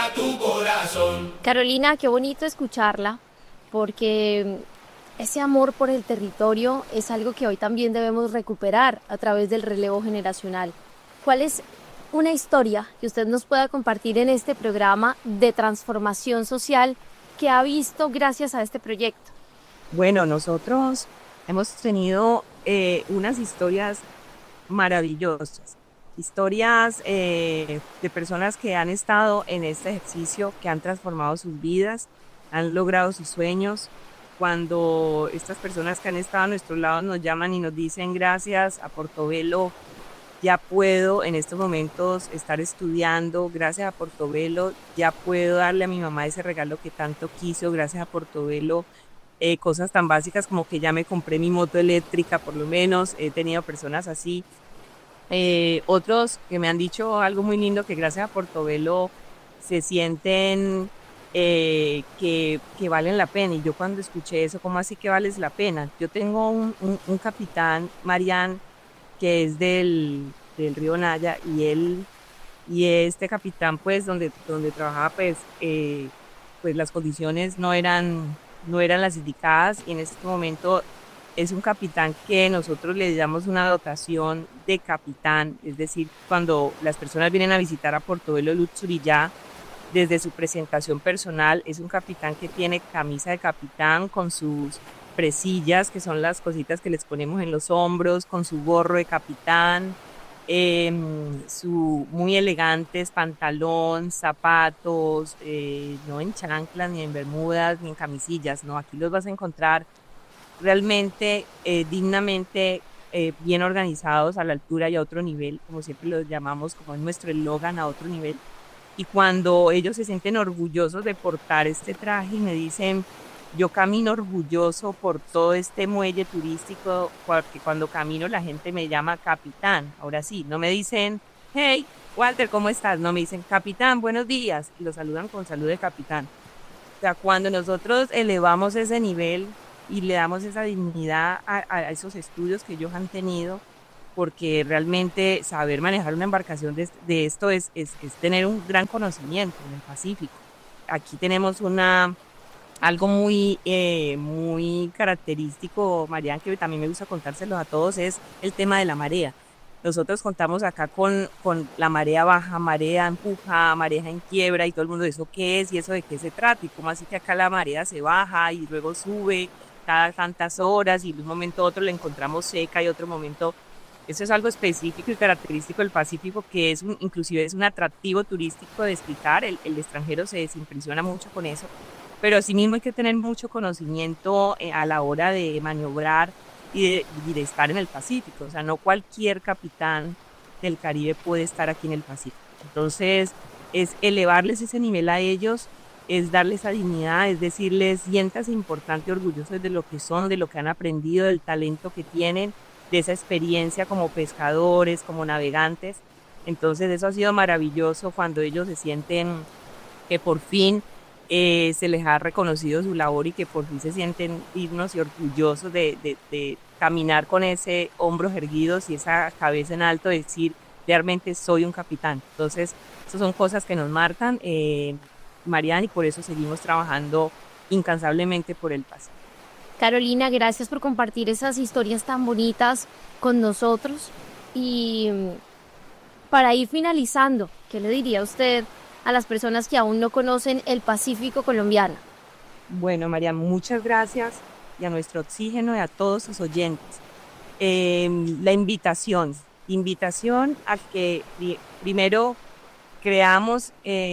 a tu corazón. Carolina, qué bonito escucharla, porque ese amor por el territorio es algo que hoy también debemos recuperar a través del relevo generacional. ¿Cuál es una historia que usted nos pueda compartir en este programa de transformación social que ha visto gracias a este proyecto? Bueno, nosotros hemos tenido unas historias maravillosas, historias de personas que han estado en este ejercicio, que han transformado sus vidas, han logrado sus sueños. Cuando estas personas que han estado a nuestro lado nos llaman y nos dicen gracias a Portobelo, ya puedo en estos momentos estar estudiando, gracias a Portobelo, ya puedo darle a mi mamá ese regalo que tanto quiso, gracias a Portobelo, cosas tan básicas como que ya me compré mi moto eléctrica, por lo menos, he tenido personas así. Otros que me han dicho algo muy lindo, que gracias a Portobelo se sienten que valen la pena. Y yo cuando escuché eso, ¿cómo así que vales la pena? Yo tengo un capitán, Marián, que es del río Naya, y este capitán, pues, donde trabajaba, pues las condiciones no eran las indicadas, y en este momento es un capitán que nosotros le damos una dotación de capitán, es decir, cuando las personas vienen a visitar a Portobelo Luxury ya, desde su presentación personal, es un capitán que tiene camisa de capitán con sus presillas, que son las cositas que les ponemos en los hombros, con su gorro de capitán, su muy elegantes pantalón, zapatos, no en chanclas, ni en bermudas, ni en camisillas, no, aquí los vas a encontrar realmente dignamente bien organizados, a la altura y a otro nivel, como siempre los llamamos, como es nuestro eslogan, a otro nivel. Y cuando ellos se sienten orgullosos de portar este traje y me dicen, yo camino orgulloso por todo este muelle turístico, porque cuando camino la gente me llama capitán. Ahora sí, no me dicen, hey, Walter, ¿cómo estás? No, me dicen, capitán, buenos días, y lo saludan con salud de capitán. O sea, cuando nosotros elevamos ese nivel y le damos esa dignidad a esos estudios que ellos han tenido, porque realmente saber manejar una embarcación de esto es tener un gran conocimiento en el Pacífico. Aquí tenemos algo muy característico, Marian, que también me gusta contárselos a todos, es el tema de la marea. Nosotros contamos acá con la marea baja, marea empuja, marea en quiebra, y todo el mundo, ¿eso qué es? ¿Y eso de qué se trata? ¿Y cómo así que acá la marea se baja y luego sube cada tantas horas y de un momento a otro la encontramos seca y otro momento? Eso es algo específico y característico del Pacífico, que inclusive es un atractivo turístico de explicar. El extranjero se desimpresiona mucho con eso, pero asimismo hay que tener mucho conocimiento a la hora de maniobrar y de estar en el Pacífico. O sea, no cualquier capitán del Caribe puede estar aquí en el Pacífico. Entonces, es elevarles ese nivel a ellos, es darles esa dignidad, es decirles, siéntanse importante, orgullosos de lo que son, de lo que han aprendido, del talento que tienen, de esa experiencia como pescadores, como navegantes. Entonces, eso ha sido maravilloso cuando ellos se sienten que por fin se les ha reconocido su labor y que por fin se sienten dignos y orgullosos de caminar con ese hombros erguidos y esa cabeza en alto, decir, realmente soy un capitán. Entonces, esas son cosas que nos marcan, Mariana, y por eso seguimos trabajando incansablemente por el Pacífico. Carolina, gracias por compartir esas historias tan bonitas con nosotros. Y para ir finalizando, ¿qué le diría usted a las personas que aún no conocen el Pacífico colombiano? Bueno, María, muchas gracias, y a nuestro oxígeno y a todos sus oyentes. La invitación a que primero creamos,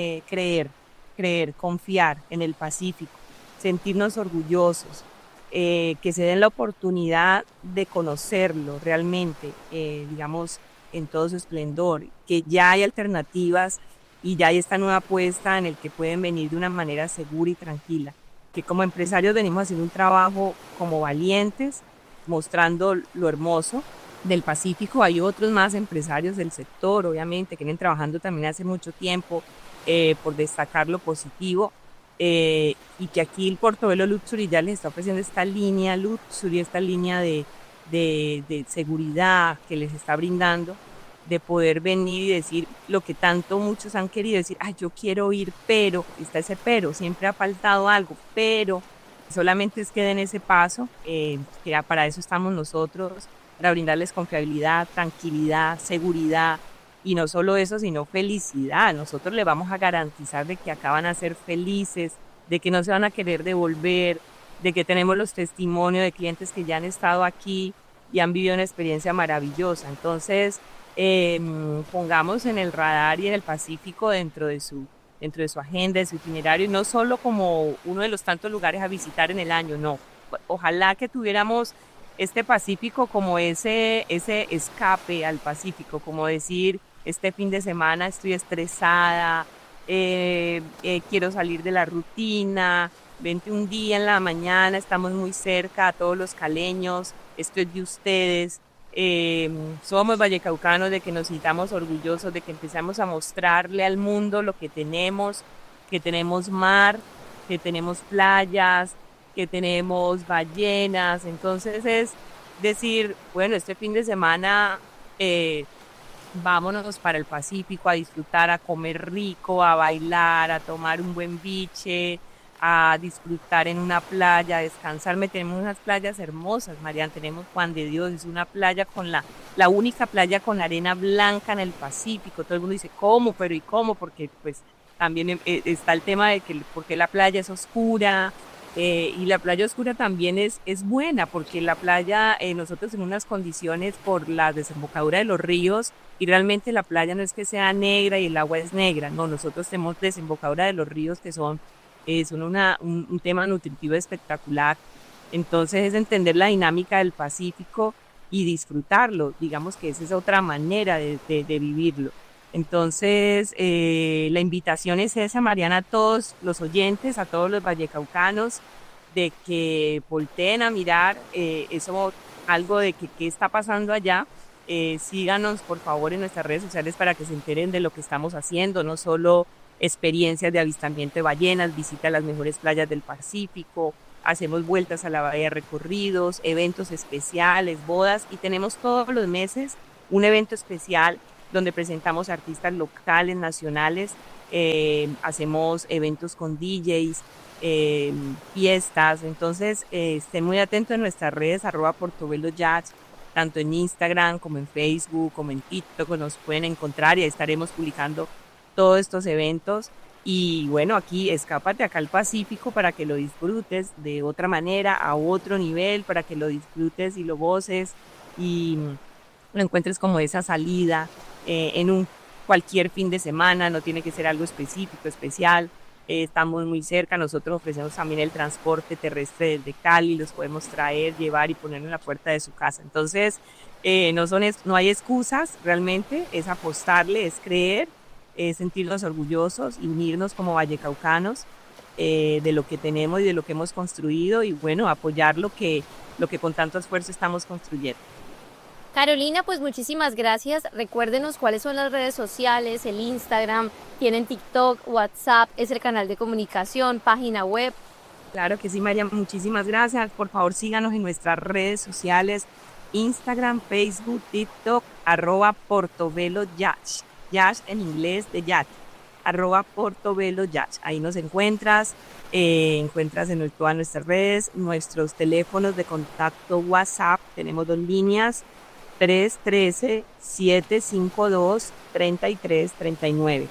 creer, confiar en el Pacífico, sentirnos orgullosos, que se den la oportunidad de conocerlo realmente, digamos, en todo su esplendor, que ya hay alternativas y ya hay esta nueva apuesta en el que pueden venir de una manera segura y tranquila, que como empresarios venimos haciendo un trabajo como valientes, mostrando lo hermoso del Pacífico. Hay otros más empresarios del sector, obviamente, que vienen trabajando también hace mucho tiempo, por destacar lo positivo, y que aquí el Portobelo Luxury ya les está ofreciendo esta línea Luxury, esta línea de seguridad que les está brindando. de poder venir y decir lo que tanto muchos han querido decir, ay, yo quiero ir, pero, está ese pero, siempre ha faltado algo, pero solamente es que den ese paso, que para eso estamos nosotros, para brindarles confiabilidad, tranquilidad, seguridad, y no solo eso, sino felicidad. Nosotros le vamos a garantizar de que acá van a ser felices, de que no se van a querer devolver, de que tenemos los testimonios de clientes que ya han estado aquí y han vivido una experiencia maravillosa. Entonces, pongamos en el radar y en el Pacífico dentro de su agenda, de su itinerario, y no solo como uno de los tantos lugares a visitar en el año, no. Ojalá que tuviéramos este Pacífico como ese escape al Pacífico, como decir, este fin de semana estoy estresada, quiero salir de la rutina, vente un día en la mañana, estamos muy cerca a todos los caleños, esto es de ustedes, somos vallecaucanos, de que nos sintamos orgullosos, de que empezamos a mostrarle al mundo lo que tenemos mar, que tenemos playas, que tenemos ballenas. Entonces es decir, bueno, este fin de semana vámonos para el Pacífico a disfrutar, a comer rico, a bailar, a tomar un buen biche, a disfrutar en una playa, a descansarme. Tenemos unas playas hermosas, Marian, tenemos Juan de Dios, es una playa la única playa con arena blanca en el Pacífico. Todo el mundo dice, ¿cómo? Pero ¿y cómo? Porque pues también está el tema de que porque la playa es oscura, y la playa oscura también es buena, porque la playa, nosotros en unas condiciones por la desembocadura de los ríos, y realmente la playa no es que sea negra y el agua es negra, no, nosotros tenemos desembocadura de los ríos que son un tema nutritivo espectacular. Entonces es entender la dinámica del Pacífico y disfrutarlo, digamos que esa es otra manera de vivirlo. Entonces, la invitación es esa, Mariana, a todos los oyentes, a todos los vallecaucanos, de que volteen a mirar eso, algo de que qué está pasando allá. Síganos, por favor, en nuestras redes sociales para que se enteren de lo que estamos haciendo, no solo experiencias de avistamiento de ballenas, visita a las mejores playas del Pacífico, hacemos vueltas a la bahía, recorridos, eventos especiales, bodas, y tenemos todos los meses un evento especial donde presentamos artistas locales, nacionales, hacemos eventos con DJs, fiestas. Entonces, estén muy atentos en nuestras redes, @portobeloyacht, tanto en Instagram como en Facebook, como en TikTok, nos pueden encontrar y ahí estaremos publicando todos estos eventos. Y bueno, aquí escápate acá al Pacífico para que lo disfrutes de otra manera, a otro nivel, para que lo disfrutes y lo goces y lo encuentres como esa salida en cualquier fin de semana, no tiene que ser algo específico, especial. Estamos muy cerca, nosotros ofrecemos también el transporte terrestre desde Cali, los podemos traer, llevar y poner en la puerta de su casa. Entonces, no hay excusas, realmente es apostarle, es creer, es sentirnos orgullosos y unirnos como vallecaucanos de lo que tenemos y de lo que hemos construido, y bueno, apoyar lo que con tanto esfuerzo estamos construyendo. Carolina, pues muchísimas gracias. Recuérdenos cuáles son las redes sociales, el Instagram, tienen TikTok, WhatsApp, es el canal de comunicación, página web. Claro que sí, María, muchísimas gracias. Por favor, síganos en nuestras redes sociales, Instagram, Facebook, TikTok, @portobeloyacht, yacht en inglés de yacht, @portobeloyacht. Ahí nos encuentras en todas nuestras redes, nuestros teléfonos de contacto WhatsApp, tenemos 2 líneas, 313-752-3339.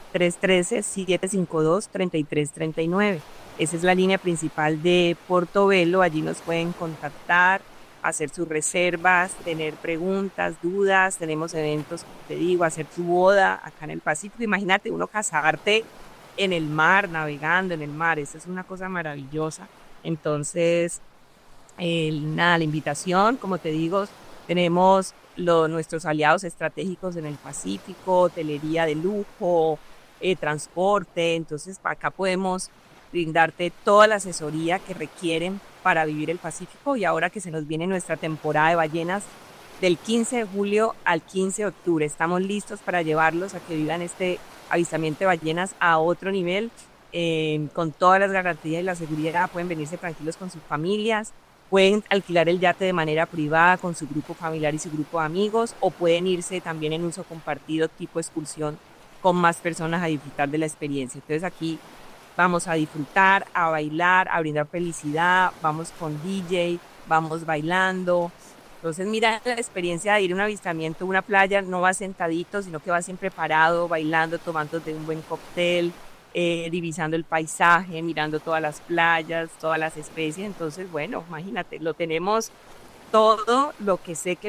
313-752-3339. Esa es la línea principal de Portobelo. Allí nos pueden contactar, hacer sus reservas, tener preguntas, dudas. Tenemos eventos, como te digo, hacer tu boda acá en el Pacífico. Imagínate uno casarte en el mar, navegando en el mar. Esa es una cosa maravillosa. Entonces, nada, la invitación, como te digo, tenemos nuestros aliados estratégicos en el Pacífico, hotelería de lujo, transporte. Entonces, acá podemos brindarte toda la asesoría que requieren para vivir el Pacífico. Y ahora que se nos viene nuestra temporada de ballenas, del 15 de julio al 15 de octubre, estamos listos para llevarlos a que vivan este avistamiento de ballenas a otro nivel, con todas las garantías y la seguridad. Pueden venirse tranquilos con sus familias. Pueden alquilar el yate de manera privada con su grupo familiar y su grupo de amigos, o pueden irse también en uso compartido tipo excursión con más personas a disfrutar de la experiencia. Entonces aquí vamos a disfrutar, a bailar, a brindar felicidad, vamos con DJ, vamos bailando. Entonces mira, la experiencia de ir a un avistamiento, una playa, no vas sentadito, sino que vas siempre parado, bailando, tomándote un buen cóctel, divisando el paisaje, mirando todas las playas, todas las especies. Entonces, bueno, imagínate, lo tenemos todo lo que sé que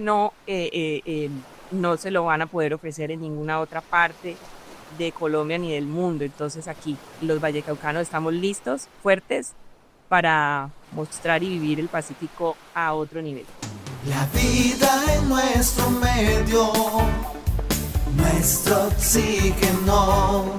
no se lo van a poder ofrecer en ninguna otra parte de Colombia ni del mundo. Entonces aquí los vallecaucanos estamos listos, fuertes, para mostrar y vivir el Pacífico a otro nivel. La vida en nuestro medio, nuestro oxígeno.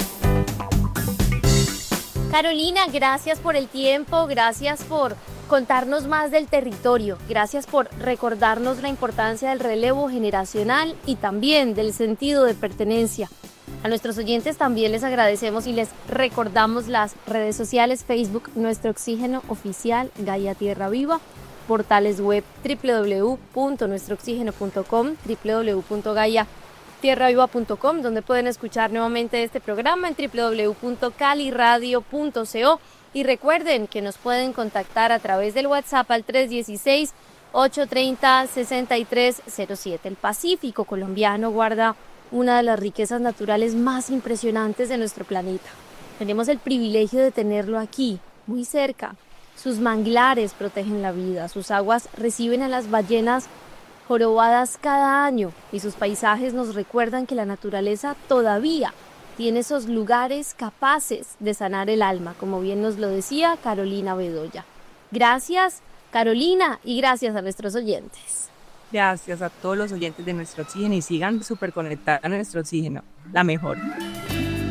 Carolina, gracias por el tiempo, gracias por contarnos más del territorio, gracias por recordarnos la importancia del relevo generacional y también del sentido de pertenencia. A nuestros oyentes también les agradecemos y les recordamos las redes sociales: Facebook Nuestro Oxígeno Oficial, Gaia Tierra Viva, portales web www.nuestrooxigeno.com, www.gaiatierraviva.com, donde pueden escuchar nuevamente este programa en www.caliradio.co, y recuerden que nos pueden contactar a través del WhatsApp al 316-830-6307. El Pacífico colombiano guarda una de las riquezas naturales más impresionantes de nuestro planeta. Tenemos el privilegio de tenerlo aquí, muy cerca. Sus manglares protegen la vida, sus aguas reciben a las ballenas jorobadas cada año y sus paisajes nos recuerdan que la naturaleza todavía tiene esos lugares capaces de sanar el alma, como bien nos lo decía Carolina Bedoya. Gracias, Carolina, y gracias a nuestros oyentes. Gracias a todos los oyentes de Nuestro Oxígeno y sigan súper conectados a Nuestro Oxígeno, la mejor.